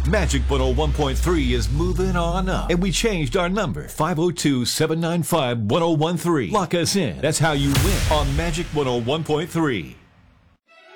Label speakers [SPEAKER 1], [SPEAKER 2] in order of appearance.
[SPEAKER 1] Magic 101.3 is moving on up, and we changed our number. 502-795-1013. Lock us in. That's how you win on Magic 101.3.